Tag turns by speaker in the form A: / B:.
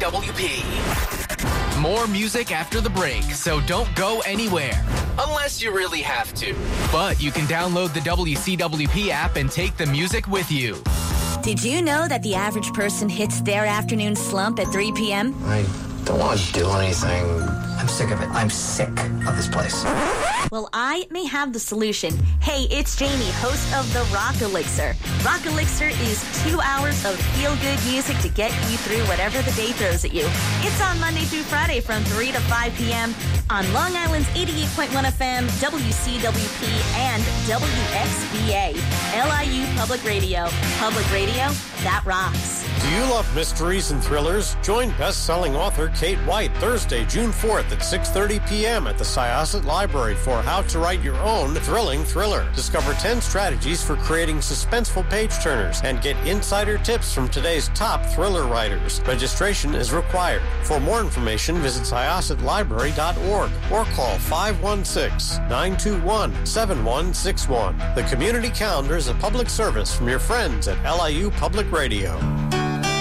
A: WCWP. More music after the break, so don't go anywhere. Unless you really have to. But you can download the WCWP app and take the music with you.
B: Did you know that the average person hits their afternoon slump at 3 p.m.?
C: I don't want to do anything. I'm sick of it. I'm sick of this place.
B: Well, I may have the solution. Hey, it's Jamie, host of the Rock Elixir. Rock Elixir is 2 hours of feel-good music to get you through whatever the day throws at you. It's on Monday through Friday from 3 to 5 p.m. on Long Island's 88.1 FM, WCWP, and WXVA. LIU Public Radio. Public radio that rocks.
D: Do you love mysteries and thrillers? Join best-selling author Kate White Thursday, June 4th at 6:30 p.m. at the Syosset Library for How to Write Your Own Thrilling Thriller. Discover 10 strategies for creating suspenseful page-turners and get insider tips from today's top thriller writers. Registration is required. For more information, visit syossetlibrary.org or call 516-921-7161. The Community Calendar is a public service from your friends at LIU Public Radio.